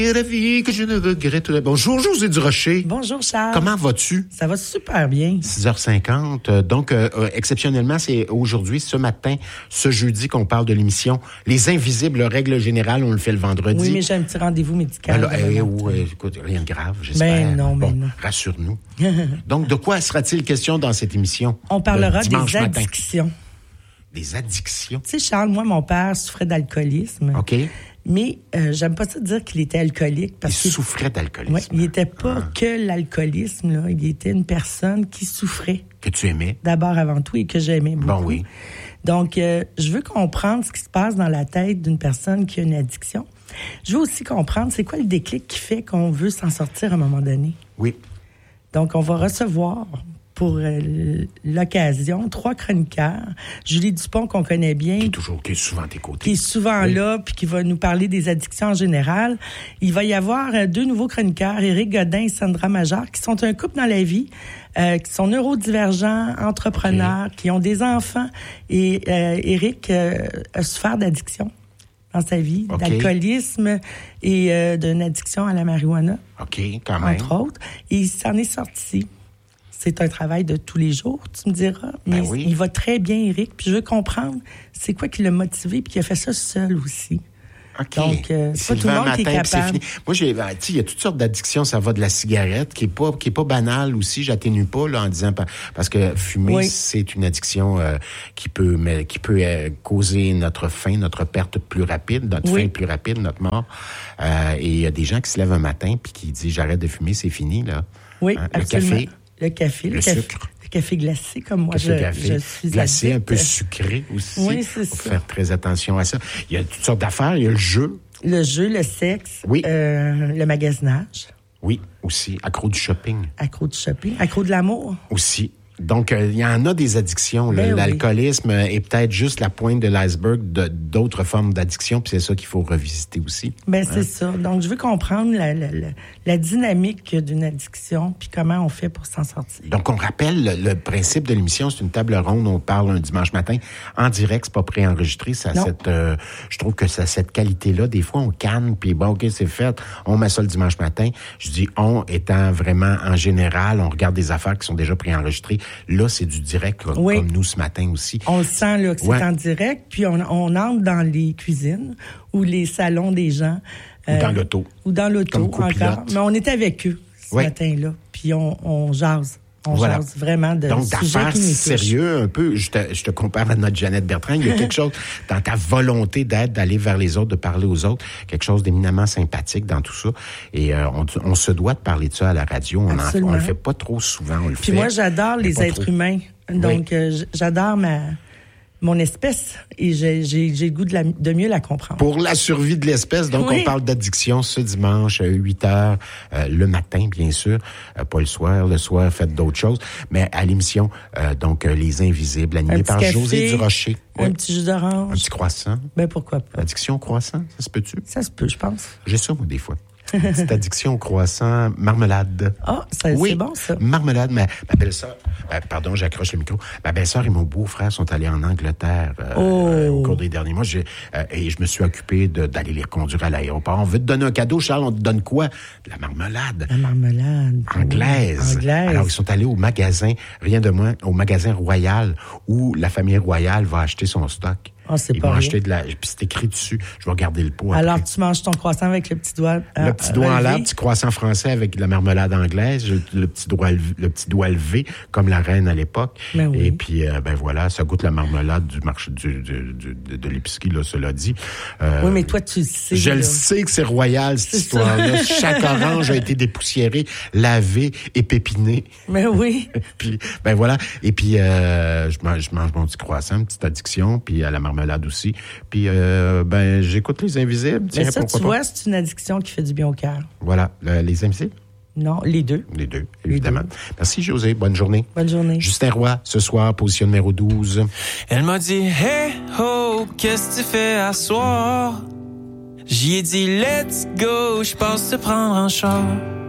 La vie que je ne regrette. Bonjour, José Durocher. Bonjour, Charles. Comment vas-tu? Ça va super bien. 6h50. Donc, exceptionnellement, c'est aujourd'hui, ce matin, ce jeudi, qu'on parle de l'émission Les Invisibles, règle générale, on le fait le vendredi. Oui, mais j'ai un petit rendez-vous médical. Écoute, rien de grave, j'espère. Ben non. Rassure-nous. Donc, de quoi sera-t-il question dans cette émission? On parlera des addictions. Des addictions? Tu sais, Charles, moi, mon père souffrait d'alcoolisme. OK. Mais j'aime pas ça dire qu'il était alcoolique. Parce il souffrait d'alcoolisme. Oui, il n'était pas que l'alcoolisme, là. Il était une personne qui souffrait. Que tu aimais. D'abord, avant tout, et que j'aimais beaucoup. Bon, oui. Donc, je veux comprendre ce qui se passe dans la tête d'une personne qui a une addiction. Je veux aussi comprendre c'est quoi le déclic qui fait qu'on veut s'en sortir à un moment donné. Oui. Donc, on va recevoir pour l'occasion 3 chroniqueurs. Julie Dupont, qu'on connaît bien. Qui est souvent à tes côtés. Qui est souvent là, puis qui va nous parler des addictions en général. Il va y avoir 2 nouveaux chroniqueurs, Éric Godin et Sandra Major, qui sont un couple dans la vie, qui sont neurodivergents, entrepreneurs, qui ont des enfants. Et Éric a souffert d'addiction dans sa vie, d'alcoolisme et d'une addiction à la marijuana. OK, quand même. Entre autres. Et il s'en est sorti. C'est un travail de tous les jours, tu me diras. Mais oui. Il va très bien, Éric. Puis je veux comprendre c'est quoi qui l'a motivé, puis il a fait ça seul aussi. OK. Donc, c'est pas tout le monde qui est capable. Moi, il y a toutes sortes d'addictions. Ça va de la cigarette, qui est pas banale aussi. J'atténue pas, là, en disant, parce que fumer, c'est une addiction qui peut causer notre faim, notre perte plus rapide, notre faim plus rapide, notre mort. Et il y a des gens qui se lèvent un matin puis qui disent, j'arrête de fumer, c'est fini, là. Oui, absolument. Le café. Le sucre. Le café glacé, comme moi, je suis glacé, addict. Un peu sucré aussi. Oui, c'est ça. Faut faire très attention à ça. Il y a toutes sortes d'affaires. Il y a le jeu. Le jeu, le sexe. Oui. Le magasinage. Oui, aussi. Accro du shopping. Accro du shopping. Accro de l'amour. Aussi. Donc, il y en a des addictions. L'alcoolisme est peut-être juste la pointe de l'iceberg d'autres formes d'addiction, puis c'est ça qu'il faut revisiter aussi. C'est ça. Donc, je veux comprendre la dynamique d'une addiction, puis comment on fait pour s'en sortir. Donc, on rappelle le principe de l'émission, c'est une table ronde, on parle un dimanche matin en direct, c'est pas préenregistré. Je trouve que ça a cette qualité-là. Des fois, on canne, puis bon, OK, c'est fait, on met ça le dimanche matin. Je dis on étant vraiment en général, on regarde des affaires qui sont déjà préenregistrées. Là, c'est du direct, comme nous ce matin aussi. On le sent là, que c'est en direct, puis on entre dans les cuisines ou les salons des gens. Ou dans l'auto. Ou dans l'auto, encore. Mais on est avec eux ce matin-là, puis on jase. On jase vraiment de donc, sujets d'affaires qui nous touchent. sérieux, un peu, je te compare à notre Jeannette Bertrand, il y a quelque chose dans ta volonté d'aller vers les autres, de parler aux autres, quelque chose d'éminemment sympathique dans tout ça. Et on se doit de parler de ça à la radio. On le fait pas trop souvent, on le fait. Puis moi, j'adore les êtres humains. Donc, j'adore mon espèce et j'ai le goût de mieux la comprendre. Pour la survie de l'espèce, donc on parle d'addiction ce dimanche, 8h, le matin, bien sûr, pas le soir, faites d'autres choses, mais à l'émission, donc Les Invisibles, animée par José Durocher. Un petit jus d'orange. Un petit croissant. Pourquoi pas. Addiction au croissant, ça se peut-tu? Ça se peut, je pense. J'ai ça, moi, des fois. Une petite addiction au croissant, marmelade. Ah, c'est bon, ça. Marmelade. Ma belle-sœur, pardon, j'accroche le micro. Ma belle-sœur et mon beau-frère sont allés en Angleterre au cours des derniers mois. Et je me suis occupé d'aller les reconduire à l'aéroport. On veut te donner un cadeau, Charles. On te donne quoi? De la marmelade. La marmelade. Anglaise. Alors, ils sont allés au magasin, rien de moins, au magasin Royal, où la famille royale va acheter son stock. Ils vont acheter puis c'est écrit dessus. Je vais regarder le pot. Alors, tu manges ton croissant avec le petit doigt. Le petit doigt en l'air, petit croissant français avec de la marmelade anglaise, le petit doigt levé, comme la reine à l'époque. Et puis, voilà, ça goûte la marmelade du marché de l'épicerie, là, cela dit. Oui, mais toi, tu le sais. Je le sais que c'est royal, cette histoire-là. Chaque orange a été dépoussiéré, lavé, épépiné. Mais oui. Puis, voilà. Et puis, je mange mon petit croissant, une petite addiction, puis à la marmelade aussi. Puis, j'écoute Les Invisibles. Tiens, mais ça, tu vois, c'est une addiction qui fait du bien au cœur. Voilà. Les Invisibles? Non, les deux. Les deux, évidemment. Les deux. Merci, José. Bonne journée. Bonne journée. Justin Roy, ce soir, position numéro 12. Elle m'a dit, hey, ho, qu'est-ce que tu fais à soir? J'y ai dit, let's go, je pense te prendre en char.